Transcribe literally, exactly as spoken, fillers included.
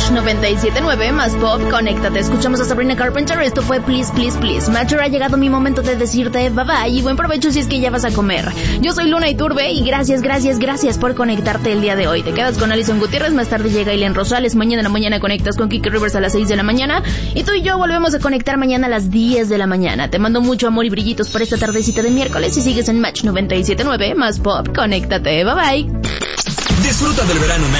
Match noventa y siete punto nueve, más pop, conéctate. Escuchamos a Sabrina Carpenter, esto fue Please, Please, Please. Matcher, ha llegado mi momento de decirte bye bye y buen provecho si es que ya vas a comer. Yo soy Luna Iturbe y gracias, gracias, gracias por conectarte el día de hoy. Te quedas con Alison Gutiérrez, más tarde llega Ilen Rosales, mañana en la mañana conectas con Kiki Rivers a las seis de la mañana y tú y yo volvemos a conectar mañana a las diez de la mañana. Te mando mucho amor y brillitos por esta tardecita de miércoles y sigues en Match noventa y siete punto nueve, más pop, conéctate, bye bye. Disfruta del verano